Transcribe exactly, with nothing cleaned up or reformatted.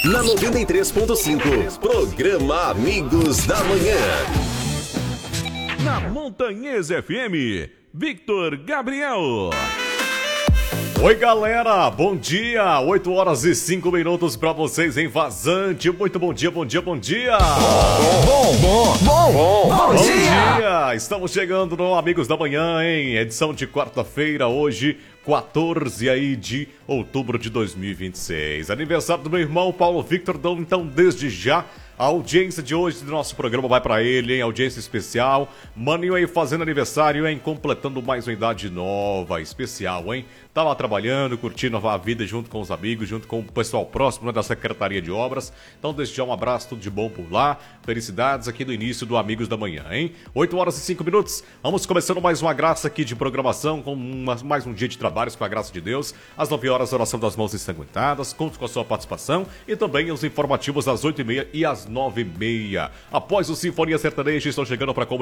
Na noventa e três ponto cinco, programa Amigos da Manhã. Na Montanhesa F M, Victor Gabriel. Oi galera, bom dia, oito horas e cinco minutos pra vocês em Vazante. Muito bom dia, bom dia, bom dia. Bom, bom, bom, bom, bom, bom dia. dia. Estamos chegando no Amigos da Manhã, hein? Edição de quarta-feira, hoje, quatorze aí de outubro de dois mil e vinte e seis. Aniversário do meu irmão Paulo Victor, então desde já a audiência de hoje do nosso programa vai pra ele, hein? Audiência especial. Maninho aí fazendo aniversário, hein? Completando mais uma idade nova, especial, hein? Tá lá trabalhando, curtindo a vida junto com os amigos, junto com o pessoal próximo, né, da Secretaria de Obras. Então, desde já um abraço, tudo de bom por lá. Felicidades aqui no início do Amigos da Manhã, hein? oito horas e cinco minutos. Vamos começando mais uma graça aqui de programação, com uma, mais um dia de trabalhos com a graça de Deus. Às nove horas, oração das mãos ensanguentadas. Conto com a sua participação e também os informativos às oito e meia e às nove e meia. Após o Sinfonia Sertaneja, estão chegando para